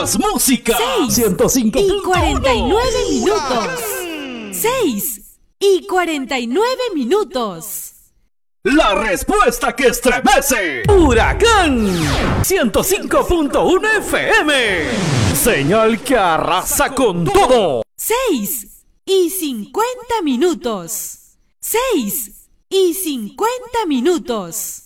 más música. 105 y 49 minutos. 6 y 49 minutos. La respuesta que estremece. Huracán 105.1 FM. Señal que arrasa con todo. 6 y 50 minutos. 6 y 50 minutos.